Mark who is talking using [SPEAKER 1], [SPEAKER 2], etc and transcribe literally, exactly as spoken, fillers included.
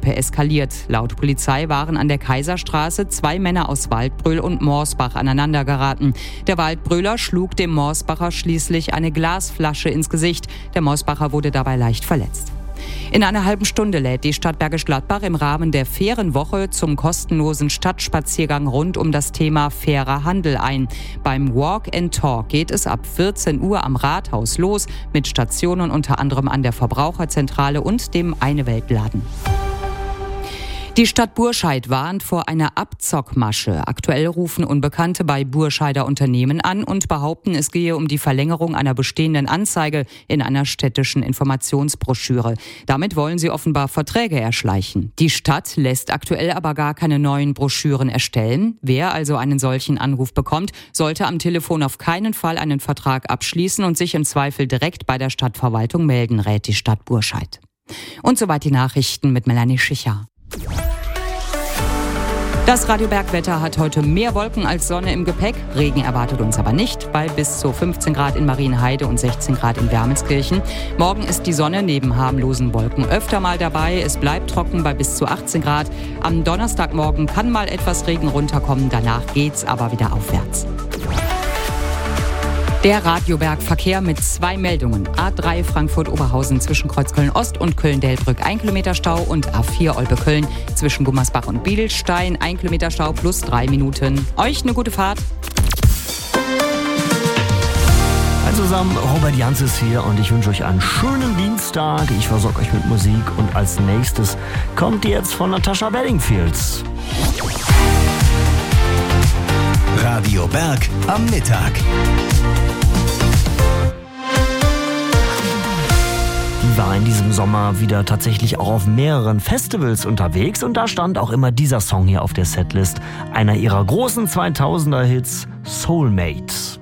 [SPEAKER 1] Gruppe eskaliert. Laut Polizei waren an der Kaiserstraße zwei Männer aus Waldbröl und Morsbach aneinandergeraten. Der Waldbröler schlug dem Morsbacher schließlich eine Glasflasche ins Gesicht. Der Morsbacher wurde dabei leicht verletzt. In einer halben Stunde lädt die Stadt Bergisch Gladbach im Rahmen der Fährenwoche zum kostenlosen Stadtspaziergang rund um das Thema fairer Handel ein. Beim Walk and Talk geht es ab vierzehn Uhr am Rathaus los mit Stationen unter anderem an der Verbraucherzentrale und dem Eine-Welt-Laden. Die Stadt Burscheid warnt vor einer Abzockmasche. Aktuell rufen Unbekannte bei Burscheider Unternehmen an und behaupten, es gehe um die Verlängerung einer bestehenden Anzeige in einer städtischen Informationsbroschüre. Damit wollen sie offenbar Verträge erschleichen. Die Stadt lässt aktuell aber gar keine neuen Broschüren erstellen. Wer also einen solchen Anruf bekommt, sollte am Telefon auf keinen Fall einen Vertrag abschließen und sich im Zweifel direkt bei der Stadtverwaltung melden, rät die Stadt Burscheid. Und soweit die Nachrichten mit Melanie Schicher. Das Radio Bergwetter hat heute mehr Wolken als Sonne im Gepäck. Regen erwartet uns aber nicht, bei bis zu fünfzehn Grad in Marienheide und sechzehn Grad in Wermelskirchen. Morgen ist die Sonne neben harmlosen Wolken öfter mal dabei. Es bleibt trocken bei bis zu achtzehn Grad. Am Donnerstagmorgen kann mal etwas Regen runterkommen. Danach geht's aber wieder aufwärts. Der Radioberg-Verkehr mit zwei Meldungen. A drei Frankfurt-Oberhausen zwischen Kreuzköln-Ost und Köln-Delbrück ein Kilometer Stau und A vier Olpe-Köln zwischen Gummersbach und Biedelstein ein Kilometer Stau plus drei Minuten. Euch eine gute Fahrt.
[SPEAKER 2] Hi zusammen, Robert Jans ist hier und ich wünsche euch einen schönen Dienstag. Ich versorge euch mit Musik und als nächstes kommt jetzt von Natascha Bedingfields.
[SPEAKER 3] Radio Berg am Mittag.
[SPEAKER 2] Die war in diesem Sommer wieder tatsächlich auch auf mehreren Festivals unterwegs und da stand auch immer dieser Song hier auf der Setlist, einer ihrer großen zweitausender Hits, Soulmate.